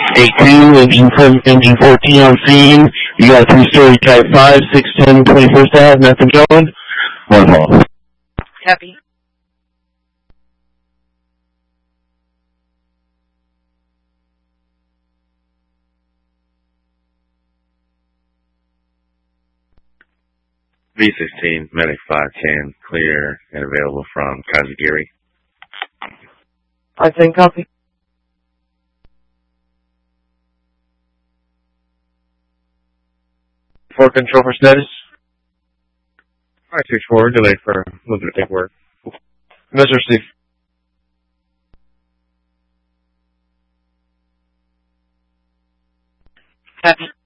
8-2, engine 14 on scene. You got a 3-story Type 5, 610, 24 staff, nothing going. One call. Copy. V16, Medic 510, clear and available from Kazagiri. I think copy. For control for status. 564, delayed for a little bit of paperwork. Measure received. Copy.